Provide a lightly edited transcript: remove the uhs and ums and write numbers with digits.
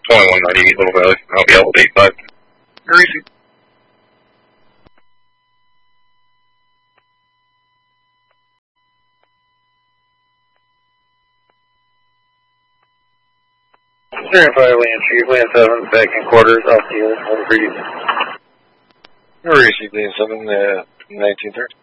2198 Little Valley. I'll be able to 85. Greasy. Fire Land Street, Land 7, back in quarters, off the 1 previous. Greasy, Land 7, 1930.